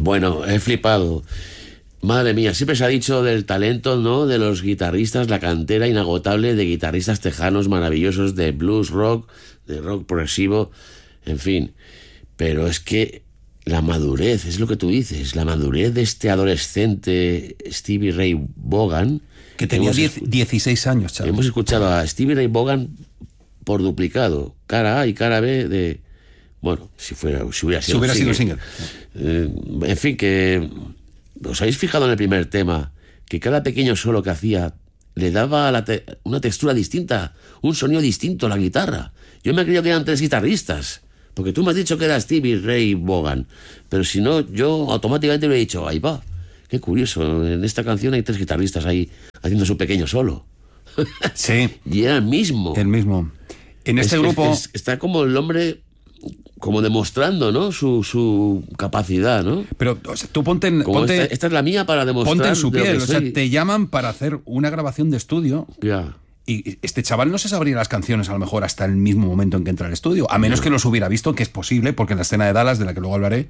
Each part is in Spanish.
Bueno, he flipado. Madre mía, siempre se ha dicho del talento, ¿no?, de los guitarristas, la cantera inagotable de guitarristas tejanos maravillosos de blues rock, de rock progresivo, en fin. Pero es que la madurez, es lo que tú dices, la madurez de este adolescente Stevie Ray Vaughan... Que tenía 16 años, chaval. Hemos escuchado a Stevie Ray Vaughan por duplicado, cara A y cara B de... Bueno, si hubiera sido single. En fin, que... ¿Os habéis fijado en el primer tema? Que cada pequeño solo que hacía le daba una textura distinta, un sonido distinto a la guitarra. Yo me creía que eran 3 guitarristas, porque tú me has dicho que era Stevie Ray Vaughan, pero si no, yo automáticamente le he dicho, ahí va, qué curioso, en esta canción hay 3 guitarristas ahí haciendo su pequeño solo. Sí. Y era el mismo. El mismo. En este grupo... Está como el hombre... como demostrando, ¿no?, su capacidad, ¿no? Pero, o sea, tú ponte esta es la mía para demostrar. Ponte en su piel, o sea, te llaman para hacer una grabación de estudio. Ya. Y este chaval no se sabría las canciones a lo mejor hasta el mismo momento en que entra al estudio, a menos que los hubiera visto, que es posible, porque en la escena de Dallas, de la que luego hablaré,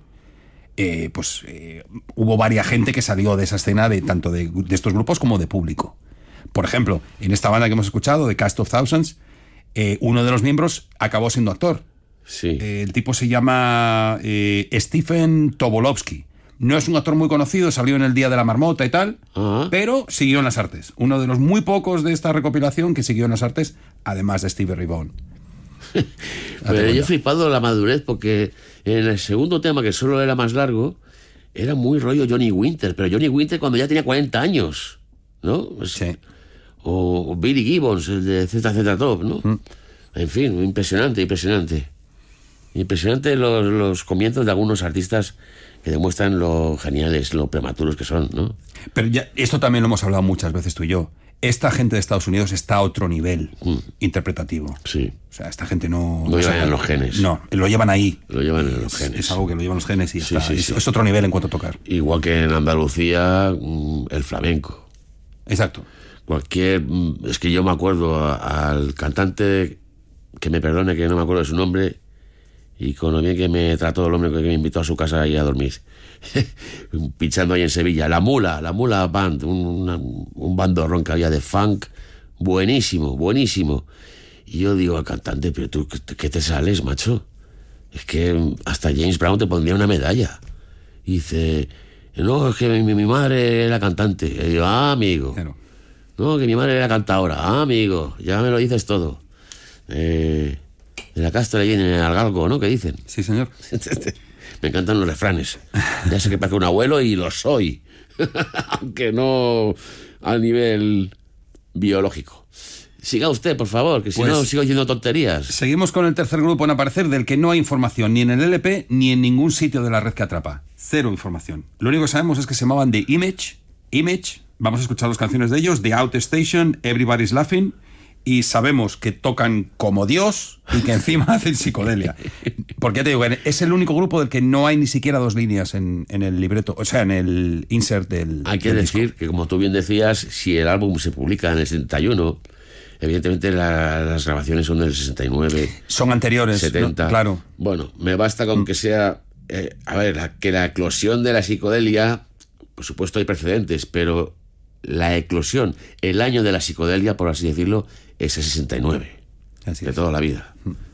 hubo varias gente que salió de esa escena, tanto de estos grupos como de público. Por ejemplo, en esta banda que hemos escuchado, de Cast of Thousands, uno de los miembros acabó siendo actor. Sí. El tipo se llama Stephen Tobolowsky. No es un actor muy conocido, salió en El Día de la Marmota y tal, pero siguió en las artes. Uno de los muy pocos de esta recopilación que siguió en las artes, además de Stevie Ray Vaughan. Pero yo he flipado la madurez, porque en el segundo tema, que solo era más largo, era muy rollo Johnny Winter, pero Johnny Winter cuando ya tenía 40 años, ¿no? Sí. O Billy Gibbons, el de ZZ Top, ¿no? En fin, impresionante. Impresionante los comienzos de algunos artistas que demuestran lo geniales, lo prematuros que son, ¿no? Pero ya, esto también lo hemos hablado muchas veces tú y yo. Esta gente de Estados Unidos está a otro nivel interpretativo. Sí. O sea, esta gente no llevan en los genes. No, lo llevan ahí. Lo llevan en los genes. Es algo que lo llevan los genes y sí, está. Sí. Es otro nivel en cuanto a tocar. Igual que en Andalucía, el flamenco. Exacto. Es que yo me acuerdo al cantante, que me perdone que no me acuerdo de su nombre, y con lo bien que me trató el hombre que me invitó a su casa ahí a dormir, pinchando ahí en Sevilla, la Mula Band, un bandorrón que había de funk, buenísimo. Y yo digo al cantante, pero tú, ¿qué te sales, macho? Es que hasta James Brown te pondría una medalla. Y dice, no, es que mi madre era cantante. Y yo digo, amigo. Claro. No, que mi madre era cantadora. Amigo, ya me lo dices todo. De la casta le viene al galgo, ¿no? ¿Qué dicen? Sí, señor. Me encantan los refranes. Ya sé que parezco un abuelo y lo soy. Aunque no a nivel biológico. Siga usted, por favor, que si no sigo diciendo tonterías. Seguimos con el tercer grupo en aparecer, del que no hay información ni en el LP ni en ningún sitio de la red que atrapa. Cero información. Lo único que sabemos es que se llamaban The Image. Vamos a escuchar las canciones de ellos: The Outstation, Everybody's Laughing. Y sabemos que tocan como Dios y que encima hacen psicodelia. Porque ya te digo, es el único grupo del que no hay ni siquiera 2 líneas en el libreto, o sea, en el insert del Hay que decir disco. que, como tú bien decías, si el álbum se publica en el 71, evidentemente las grabaciones son del 69. Son anteriores, 70. ¿no? Claro. Bueno, me basta con que sea... que la eclosión de la psicodelia, por supuesto hay precedentes, pero la eclosión, el año de la psicodelia, por así decirlo, es el 69. Así de es. toda la vida.